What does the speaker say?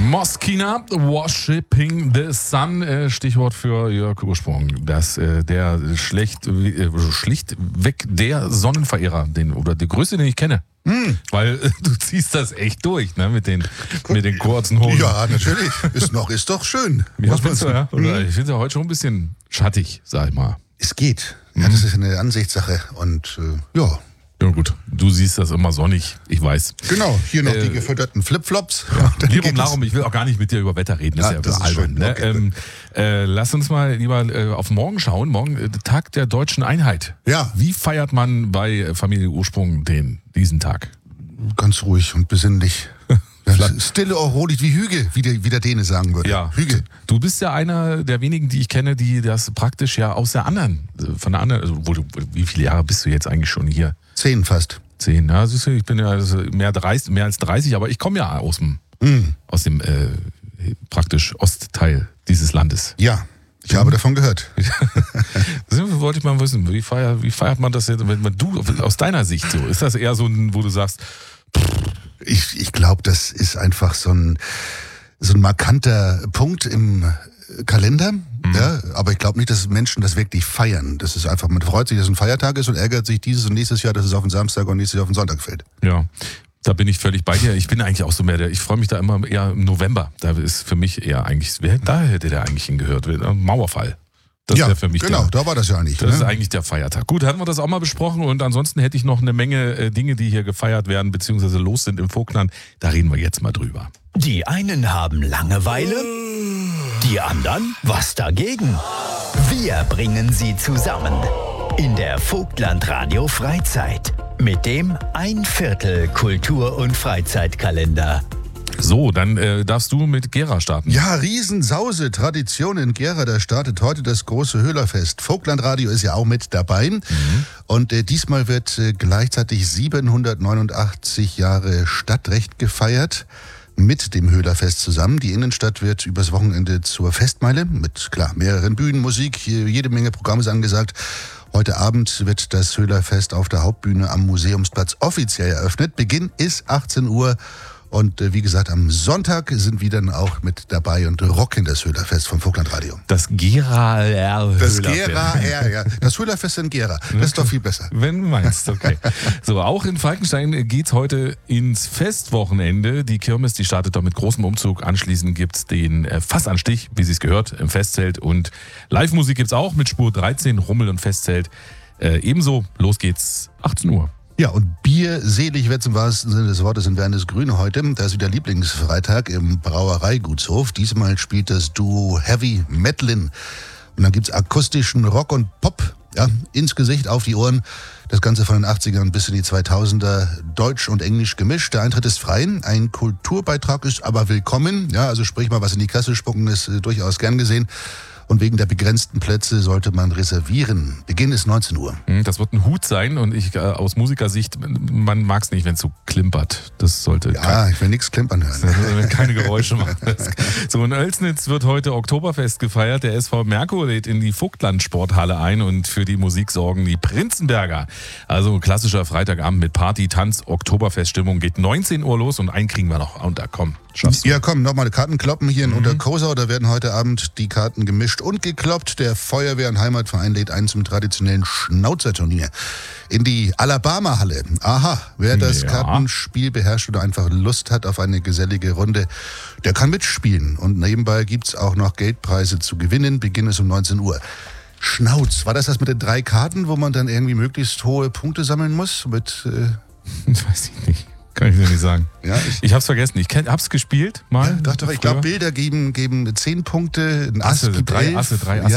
Moskina, Worshipping the Sun, Stichwort für Jörg Ursprung. Der schlichtweg der Sonnenverehrer, oder der größte, den ich kenne. Weil du ziehst das echt durch, ne, mit den kurzen Hosen. Ja, natürlich. Ist doch schön. Ja, findest du, ja? Oder ich finde es ja heute schon ein bisschen schattig, sag ich mal. Es geht. Ja, das ist eine Ansichtssache und ja. Ja gut, du siehst das immer sonnig, ich weiß. Genau, hier noch die gefütterten Flipflops. Ja, Darum, ich will auch gar nicht mit dir über Wetter reden, das ist ja albern. Ne? Okay. Lass uns mal lieber auf morgen schauen. Morgen, Tag der Deutschen Einheit. Ja. Wie feiert man bei Familie Ursprung diesen Tag? Ganz ruhig und besinnlich. Stille Orrolit wie Hüge, wie der Däne sagen würde. Ja, Hüge. Du bist ja einer der wenigen, die ich kenne, die das praktisch ja von der anderen, also wie viele Jahre bist du jetzt eigentlich schon hier? 10 fast. 10, ja, siehst du, ich bin ja mehr als 30, aber ich komme ja aus dem praktisch Ostteil dieses Landes. Ja, ich habe davon gehört. Das wollte ich mal wissen, wie feiert man das jetzt, wenn du aus deiner Sicht so, ist das eher so wo du sagst, Ich glaube, das ist einfach so ein markanter Punkt im Kalender. Ja, aber ich glaube nicht, dass Menschen das wirklich feiern. Das ist einfach, man freut sich, dass es ein Feiertag ist und ärgert sich dieses und nächstes Jahr, dass es auf den Samstag und nächstes Jahr auf den Sonntag fällt. Ja, da bin ich völlig bei dir. Ich bin eigentlich auch so ich freue mich da immer eher im November. Da ist für mich eher eigentlich, da hätte der eigentlich hingehört. Mauerfall. Das ja, für mich genau, da war das ja nicht. Das ist eigentlich der Feiertag. Gut, hatten wir das auch mal besprochen und ansonsten hätte ich noch eine Menge Dinge, die hier gefeiert werden bzw. los sind im Vogtland. Da reden wir jetzt mal drüber. Die einen haben Langeweile, die anderen was dagegen. Wir bringen sie zusammen in der Vogtland Radio Freizeit mit dem 1/4 Kultur- und Freizeitkalender. So, dann darfst du mit Gera starten. Ja, Riesensause, Tradition in Gera, da startet heute das große Höhlerfest. Vogtland Radio ist ja auch mit dabei. Und diesmal wird gleichzeitig 789 Jahre Stadtrecht gefeiert mit dem Höhlerfest zusammen. Die Innenstadt wird übers Wochenende zur Festmeile mit, klar, mehreren Bühnen, Musik, jede Menge Programm ist angesagt. Heute Abend wird das Höhlerfest auf der Hauptbühne am Museumsplatz offiziell eröffnet. Beginn ist 18 Uhr. Und wie gesagt, am Sonntag sind wir dann auch mit dabei und rocken das Höhlerfest vom Vogtland Radio. Das Gera-R. Das Gera-R, ja. Das Höhlerfest in Gera. Das ist doch viel besser. Wenn du meinst, okay. So, auch in Falkenstein geht's heute ins Festwochenende. Die Kirmes, die startet doch mit großem Umzug. Anschließend gibt's den Fassanstich, wie sich's gehört, im Festzelt. Und Live-Musik gibt's auch mit Spur 13, Rummel und Festzelt. Ebenso, los geht's, 18 Uhr. Ja, und bierselig wird's im wahrsten Sinne des Wortes in Wernesgrüne heute. Da ist wieder Lieblingsfreitag im Brauereigutshof. Diesmal spielt das Duo Heavy Metlin. Und dann gibt's akustischen Rock und Pop, ja, ins Gesicht, auf die Ohren. Das Ganze von den 80ern bis in die 2000er, Deutsch und Englisch gemischt. Der Eintritt ist frei, ein Kulturbeitrag ist aber willkommen. Ja, also sprich mal was in die Kasse spucken, ist durchaus gern gesehen. Und wegen der begrenzten Plätze sollte man reservieren. Beginn ist 19 Uhr. Das wird ein Hut sein und ich aus Musikersicht, man mag es nicht, wenn es so klimpert. Das sollte ich will nichts klimpern hören. Keine Geräusche machen. So, in Oelsnitz wird heute Oktoberfest gefeiert. Der SV Merkur lädt in die Vogtland-Sporthalle ein und für die Musik sorgen die Prinzenberger. Also klassischer Freitagabend mit Party, Tanz, Oktoberfeststimmung. Geht 19 Uhr los und einen kriegen wir noch. Und da komm, schaffst du. Ja komm, nochmal Karten kloppen hier in Unterkosau. Da werden heute Abend die Karten gemischt und gekloppt. Der Feuerwehr- und Heimatverein lädt ein zum traditionellen Schnauzerturnier in die Alabama-Halle. Aha, wer das Kartenspiel beherrscht oder einfach Lust hat auf eine gesellige Runde, der kann mitspielen. Und nebenbei gibt's auch noch Geldpreise zu gewinnen. Beginn ist um 19 Uhr. Schnauz, war das mit den 3 Karten, wo man dann irgendwie möglichst hohe Punkte sammeln muss? Weiß ich nicht. Kann ich dir nicht sagen. Ja, ich hab's vergessen. Ich hab's gespielt mal. Ja, doch, ich glaube, Bilder geben 10 Punkte, ein Ass gibt 3 11. Asse, 3 Asse.